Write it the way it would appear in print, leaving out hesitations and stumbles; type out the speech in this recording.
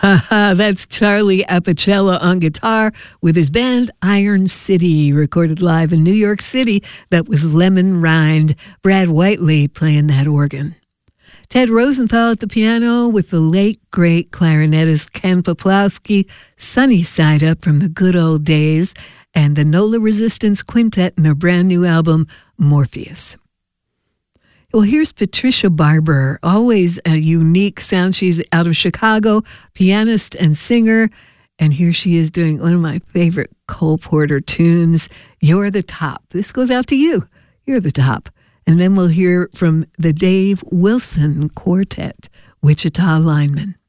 That's Charlie Apicella on guitar with his band Iron City, recorded live in New York City. That was Lemon Rind. Brad Whiteley playing that organ. Ted Rosenthal at the piano with the late, great clarinetist Ken Poplawski, Sunny Side Up from the good old days, and the Nola Resistance Quintet in their brand new album, Morpheus. Well, here's Patricia Barber, always a unique sound. She's out of Chicago, pianist and singer. And here she is doing one of my favorite Cole Porter tunes, You're the Top. This goes out to you. You're the Top. And then we'll hear from the Dave Wilson Quartet, Wichita Lineman.